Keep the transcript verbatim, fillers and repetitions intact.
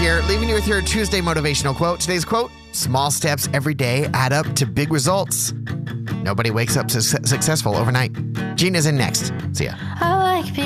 here, leaving you with your Tuesday motivational quote. Today's quote, small steps every day add up to big results. Nobody wakes up su- successful overnight. Gina's in next. See ya.